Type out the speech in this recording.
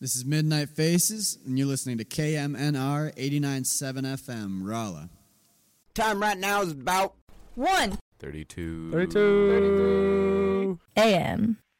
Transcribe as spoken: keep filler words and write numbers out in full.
This is Midnight Faces, and you're listening to K M N R eighty-nine point seven F M, Rolla. Time right now is about one thirty-two thirty-two A M